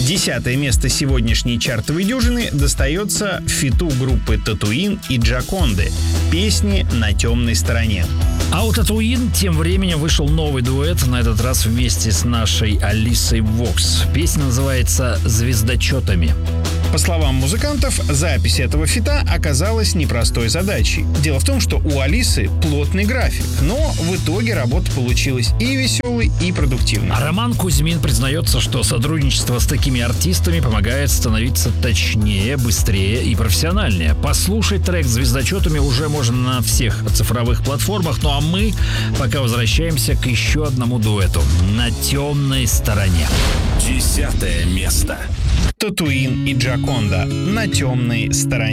10 место сегодняшней чартовой дюжины достается фиту группы Татуин и Джоконды «Песни на темной стороне». А у Татуин тем временем вышел новый дуэт, на этот раз вместе с нашей Алисой Вокс. Песня называется «Звездочетами». По словам музыкантов, запись этого фита оказалась непростой задачей. Дело в том, что у Алисы плотный график, но в итоге работа получилась и веселой, и продуктивной. А Роман Кузьмин признается, что сотрудничество с такими артистами помогает становиться точнее, быстрее и профессиональнее. Послушать трек «Звездочетами» уже можно на всех цифровых платформах, ну а мы пока возвращаемся к еще одному дуэту «На темной стороне». 10 место. Татуин и Джоконда «На темной стороне».